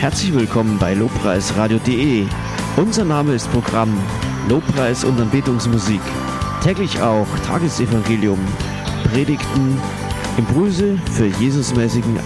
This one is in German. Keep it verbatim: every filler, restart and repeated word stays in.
Herzlich willkommen bei lobpreisradio punkt de. Unser Name ist Programm Lobpreis und Anbetungsmusik. Täglich auch Tagesevangelium, Predigten, Impulse für Jesusmäßigen